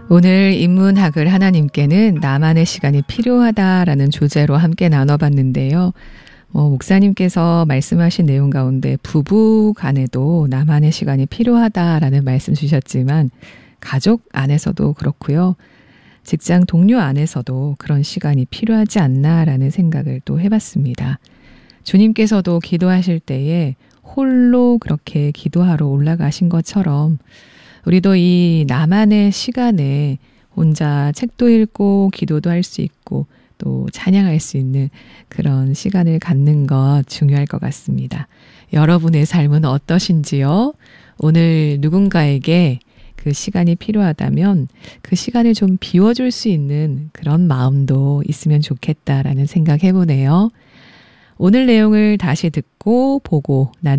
오늘 인문학을 하나님께는 나만의 시간이 필요하다라는 주제로 함께 나눠봤는데요. 목사님께서 말씀하신 내용 가운데 부부 간에도 나만의 시간이 필요하다라는 말씀 주셨지만 가족 안에서도 그렇고요. 직장 동료 안에서도 그런 시간이 필요하지 않나라는 생각을 또 해봤습니다. 주님께서도 기도하실 때에 홀로 그렇게 기도하러 올라가신 것처럼 우리도 이 나만의 시간에 혼자 책도 읽고 기도도 할 수 있고 또 찬양할 수 있는 그런 시간을 갖는 것 중요할 것 같습니다. 여러분의 삶은 어떠신지요? 오늘 누군가에게 그 시간이 필요하다면 그 시간을 좀 비워줄 수 있는 그런 마음도 있으면 좋겠다라는 생각 해보네요. 오늘 내용을 다시 듣고 보고